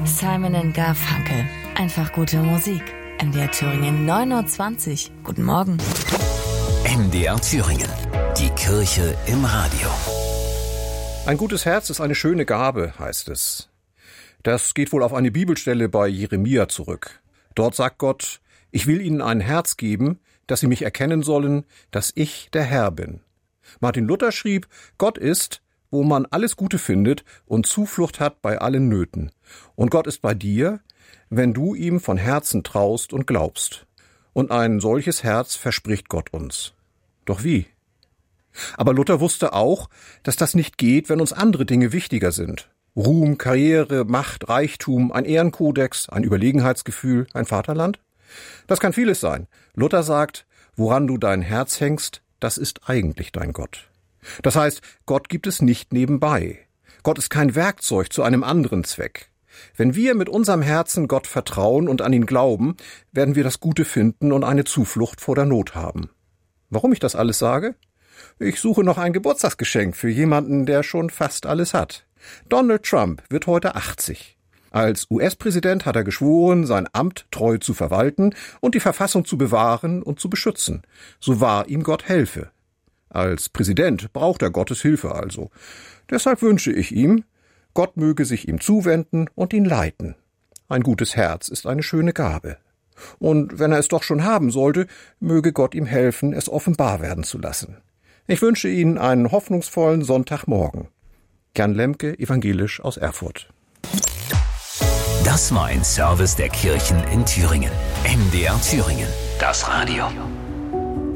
Simon & Garfunkel. Einfach gute Musik. MDR Thüringen 9:20 Uhr. Guten Morgen. MDR Thüringen. Die Kirche im Radio. Ein gutes Herz ist eine schöne Gabe, heißt es. Das geht wohl auf eine Bibelstelle bei Jeremia zurück. Dort sagt Gott: Ich will ihnen ein Herz geben, dass sie mich erkennen sollen, dass ich der Herr bin. Martin Luther schrieb: Gott ist, wo man alles Gute findet und Zuflucht hat bei allen Nöten. Und Gott ist bei dir, wenn du ihm von Herzen traust und glaubst. Und ein solches Herz verspricht Gott uns. Doch wie? Aber Luther wusste auch, dass das nicht geht, wenn uns andere Dinge wichtiger sind. Ruhm, Karriere, Macht, Reichtum, ein Ehrenkodex, ein Überlegenheitsgefühl, ein Vaterland? Das kann vieles sein. Luther sagt, woran du dein Herz hängst, das ist eigentlich dein Gott. Das heißt, Gott gibt es nicht nebenbei. Gott ist kein Werkzeug zu einem anderen Zweck. Wenn wir mit unserem Herzen Gott vertrauen und an ihn glauben, werden wir das Gute finden und eine Zuflucht vor der Not haben. Warum ich das alles sage? Ich suche noch ein Geburtstagsgeschenk für jemanden, der schon fast alles hat. Donald Trump wird heute 80. Als US-Präsident hat er geschworen, sein Amt treu zu verwalten und die Verfassung zu bewahren und zu beschützen. So wahr ihm Gott helfe. Als Präsident braucht er Gottes Hilfe also. Deshalb wünsche ich ihm, Gott möge sich ihm zuwenden und ihn leiten. Ein gutes Herz ist eine schöne Gabe. Und wenn er es doch schon haben sollte, möge Gott ihm helfen, es offenbar werden zu lassen. Ich wünsche Ihnen einen hoffnungsvollen Sonntagmorgen. Jan Lemke, evangelisch aus Erfurt. Das war ein Service der Kirchen in Thüringen. MDR Thüringen. Das Radio.